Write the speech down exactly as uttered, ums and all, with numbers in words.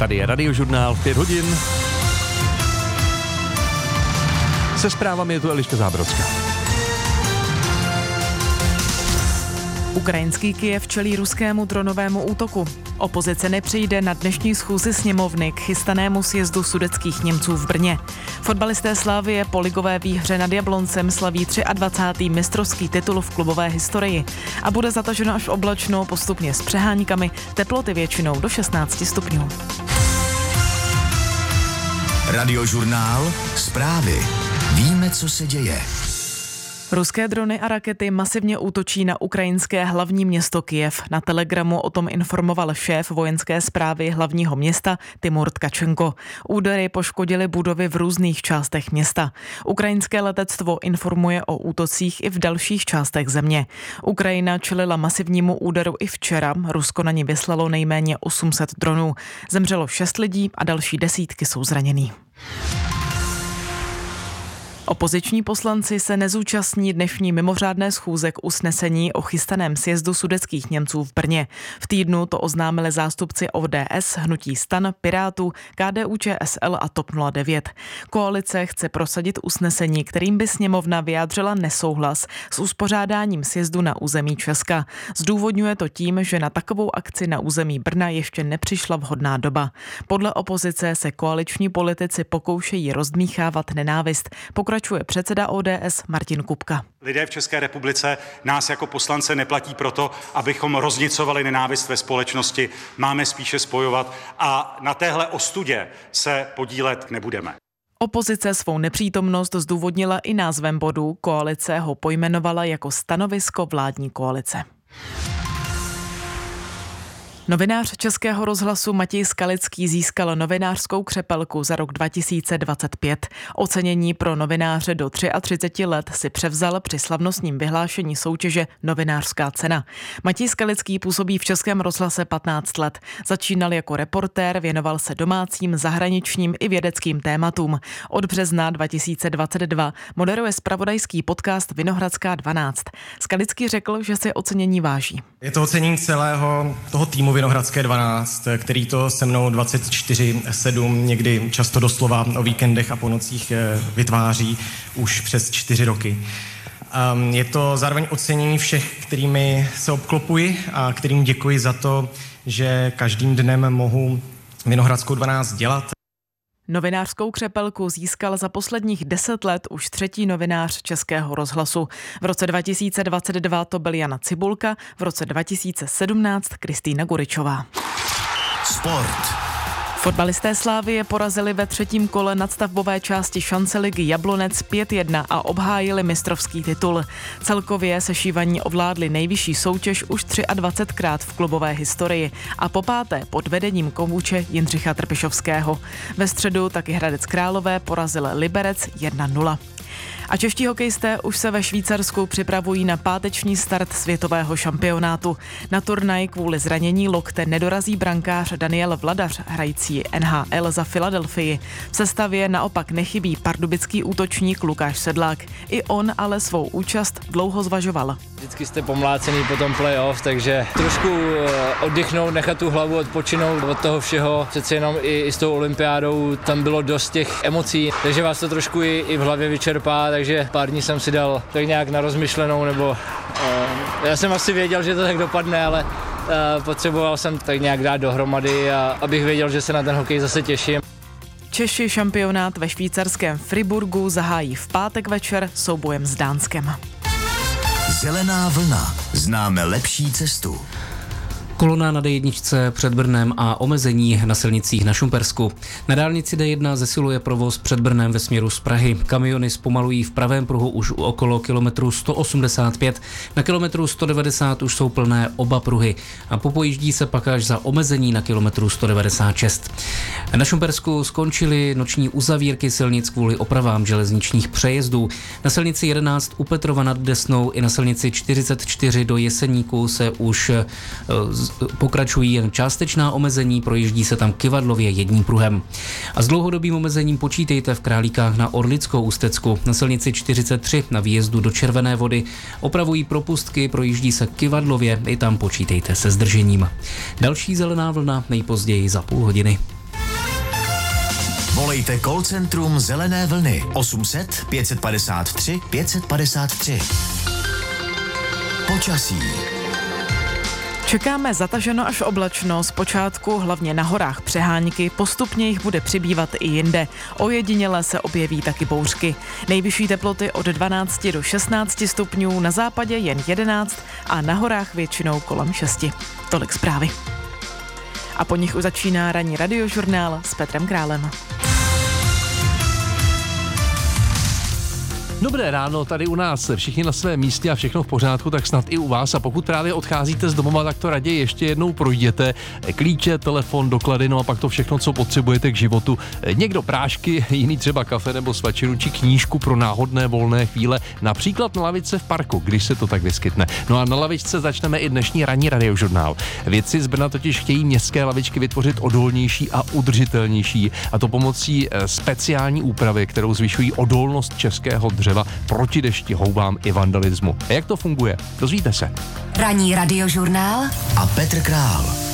Tady je Radiožurnál v pět hodin. Se zprávami je tu Eliška Zábrodská. Ukrajinský Kyjev čelí ruskému dronovému útoku. Opozice nepřijde na dnešní schůzi sněmovny k chystanému sjezdu sudetských Němců v Brně. Fotbalisté Slavie po ligové výhře nad Jabloncem slaví dvacátý třetí mistrovský titul v klubové historii a bude zataženo až oblačno, postupně s přeháníkami, teploty většinou do šestnáct stupňů. Radiožurnál, zprávy. Víme, co se děje. Ruské drony a rakety masivně útočí na ukrajinské hlavní město Kyjev. Na Telegramu o tom informoval šéf vojenské správy hlavního města Timur Tkačenko. Údery poškodily budovy v různých částech města. Ukrajinské letectvo informuje o útocích i v dalších částech země. Ukrajina čelila masivnímu úderu i včera. Rusko na ní vyslalo nejméně osm set dronů. Zemřelo šest lidí a další desítky jsou zraněný. Opoziční poslanci se nezúčastní dnešní mimořádné schůze k usnesení o chystaném sjezdu sudetských Němců v Brně. V týdnu to oznámili zástupci O D S, Hnutí STAN, Pirátů, K D U Č S L a TOP nula devět. Koalice chce prosadit usnesení, kterým by sněmovna vyjádřila nesouhlas s uspořádáním sjezdu na území Česka. Zdůvodňuje to tím, že na takovou akci na území Brna ještě nepřišla vhodná doba. Podle opozice se koaliční politici pokoušejí rozdmíchávat nenávist. Pokračuje předseda O D S Martin Kupka. Lidé v České republice nás jako poslance neplatí proto, abychom roznicovali nenávist ve společnosti. Máme spíše spojovat a na téhle ostudě se podílet nebudeme. Opozice svou nepřítomnost zdůvodnila i názvem bodu. Koalice ho pojmenovala jako stanovisko vládní koalice. Novinář Českého rozhlasu Matěj Skalický získal novinářskou křepelku za rok dva tisíce dvacet pět. Ocenění pro novináře do třicet tři let si převzal při slavnostním vyhlášení soutěže Novinářská cena. Matěj Skalický působí v Českém rozhlase patnáct let. Začínal jako reportér, věnoval se domácím, zahraničním i vědeckým tématům. Od března dva tisíce dvacet dva moderuje zpravodajský podcast Vinohradská dvanáct. Skalický řekl, že si ocenění váží. Je to ocenění celého toho týmu Vinohradské dvanáct, který to se mnou dvacet čtyři sedm, někdy často doslova o víkendech a po nocích vytváří už přes čtyři roky. Je to zároveň ocenění všech, kterými se obklopuji a kterým děkuji za to, že každým dnem mohu Vinohradskou dvanáct dělat. Novinářskou křepelku získal za posledních deset let už třetí novinář Českého rozhlasu. V roce dva tisíce dvacet dva to byl Jana Cibulka, v roce dva tisíce sedmnáct Kristýna Guričová. Sport. Fotbalisté Slavie porazili ve třetím kole nadstavbové části šance ligy Jablonec pět jedna a obhájili mistrovský titul. Celkově sešívaní ovládli nejvyšší soutěž už dvacetkrát v klubové historii a po páté pod vedením kouče Jindřicha Trpišovského. Ve středu taky Hradec Králové porazil Liberec jedna nula. A čeští hokejisté už se ve Švýcarsku připravují na páteční start světového šampionátu. Na turnaj kvůli zranění lokte nedorazí brankář Daniel Vladař, hrající N H L za Filadelfii. V sestavě naopak nechybí pardubický útočník Lukáš Sedlák. I on ale svou účast dlouho zvažoval. Vždycky jste pomlácený po tom playoff, takže trošku oddychnout, nechat tu hlavu odpočinout od toho všeho. Přece jenom i, i s tou olympiádou tam bylo dost těch emocí, takže vás to trošku i, i v hlavě vyčerpá, takže pár dní jsem si dal tak nějak na rozmyšlenou, nebo uh, já jsem asi věděl, že to tak dopadne, ale uh, potřeboval jsem tak nějak dát dohromady, a abych věděl, že se na ten hokej zase těším. Češi šampionát ve švýcarském Friburgu zahájí v pátek večer soubojem s Dánskem. Zelená vlna. Známe lepší cestu. Kolona na D jedna před Brnem a omezení na silnicích na Šumpersku. Na dálnici D jedna zesiluje provoz před Brnem ve směru z Prahy. Kamiony zpomalují v pravém pruhu už u okolo kilometru sto osmdesát pět. Na kilometru sto devadesát už jsou plné oba pruhy a popojíždí se pak až za omezení na kilometru sto devadesát šest. Na Šumpersku skončily noční uzavírky silnic kvůli opravám železničních přejezdů. Na silnici jedenáct u Petrova nad Desnou i na silnici čtyřicet čtyři do Jeseníku se už pokračují jen částečná omezení, projíždí se tam kyvadlově jedním pruhem. A s dlouhodobým omezením počítejte v Králíkách na Orlickou Ústecku. Na silnici čtyřicet tři na výjezdu do Červené Vody opravují propustky, projíždí se kyvadlově, i tam počítejte se zdržením. Další zelená vlna nejpozději za půl hodiny. Volejte call centrum Zelené vlny osm set pět padesát tři pět padesát tři. Počasí. Čekáme zataženo až oblačno, zpočátku hlavně na horách přehánky, postupně jich bude přibývat i jinde. Ojediněle se objeví taky bouřky. Nejvyšší teploty od dvanáct do šestnáct stupňů, na západě jen jedenáct a na horách většinou kolem šesti. Tolik zprávy. A po nich už začíná ranní radiožurnál s Petrem Králem. Dobré ráno, tady u nás všichni na svém místě a všechno v pořádku, tak snad i u vás. A pokud právě odcházíte z domova, tak to raději ještě jednou projděte. Klíče, telefon, doklady, no a pak to všechno, co potřebujete k životu. Někdo prášky, jiný třeba kafe nebo svačinu či knížku pro náhodné volné chvíle, například na lavice v parku, když se to tak vyskytne. No a na lavičce začneme i dnešní ranní radiožurnál. Vědci z Brna totiž chtějí městské lavičky vytvořit odolnější a udržitelnější, a to pomocí speciální úpravy, kterou zvyšují odolnost českého dřeva proti dešti, houbám i vandalismu. A jak to funguje? Dozvíte se. Ranní radiožurnál a Petr Král.